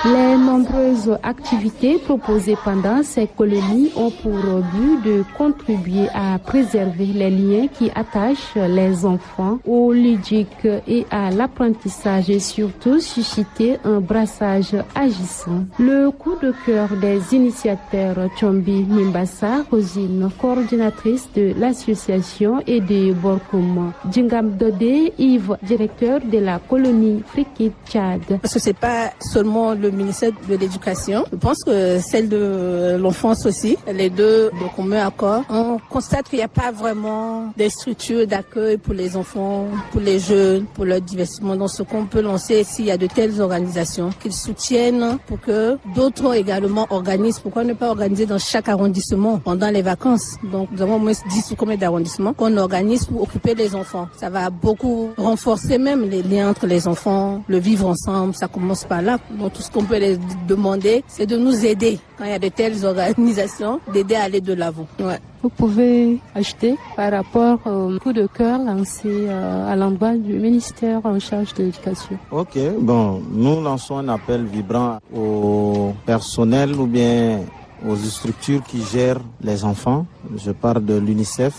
Les nombreuses activités proposées pendant ces colonies ont pour but de contribuer à préserver les liens qui attachent les enfants au ludique et à l'apprentissage et surtout susciter un brassage agissant. Le coup de cœur des initiateurs Tchombi Nimbassa, Rosine, coordinatrice de l'association, et de Borkoum Djingam Dodé, Yves, directeur de la colonie Friki Tchad. Parce que c'est pas seulement le ministère de l'Éducation, je pense que celle de l'enfance aussi, les deux de commun accord. On constate qu'il n'y a pas vraiment des structures d'accueil pour les enfants, pour les jeunes, pour leur divertissement. Donc ce qu'on peut lancer, s'il y a de telles organisations, qu'ils soutiennent pour que d'autres également organisent. Pourquoi ne pas organiser dans chaque arrondissement pendant les vacances? Donc nous avons au moins 10 ou combien d'arrondissements qu'on organise pour occuper les enfants. Ça va beaucoup renforcer même les liens entre les enfants, le vivre ensemble, ça commence par là. Donc tout ce qu'on peut les demander, c'est de nous aider quand il y a de telles organisations, d'aider à aller de l'avant. Ouais. Vous pouvez ajouter par rapport au coup de cœur lancé à l'endroit du ministère en charge de l'éducation. Ok, bon, nous lançons un appel vibrant au personnel ou bien aux structures qui gèrent les enfants. Je parle de l'UNICEF,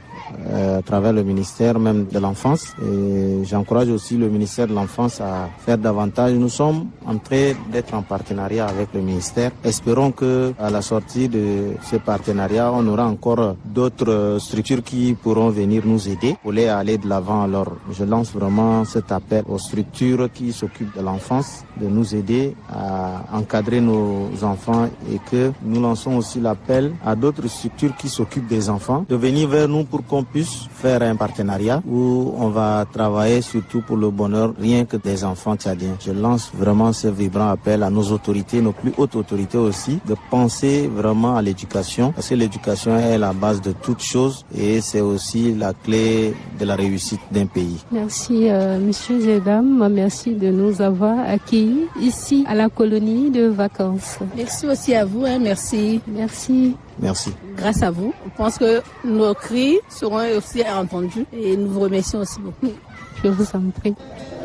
à travers le ministère même de l'enfance, et j'encourage aussi le ministère de l'enfance à faire davantage. Nous sommes en train d'être en partenariat avec le ministère. Espérons que à la sortie de ce partenariat, on aura encore d'autres structures qui pourront venir nous aider pour aller de l'avant. Alors je lance vraiment cet appel aux structures qui s'occupent de l'enfance de nous aider à encadrer nos enfants, et que nous lançons aussi l'appel à d'autres structures qui s'occupent des enfants de venir vers nous pour qu'on puisse faire un partenariat où on va travailler surtout pour le bonheur rien que des enfants tchadiens. Je lance vraiment ce vibrant appel à nos autorités, nos plus hautes autorités aussi, de penser vraiment à l'éducation, parce que l'éducation est la base de toute chose et c'est aussi la clé de la réussite d'un pays. Merci Monsieur Zedam, merci de nous avoir accueillis ici à la colonie de vacances. Merci aussi à vous, merci. Merci. Merci. Grâce à vous, on pense que nos cris seront aussi entendus et nous vous remercions aussi beaucoup. Je vous en prie.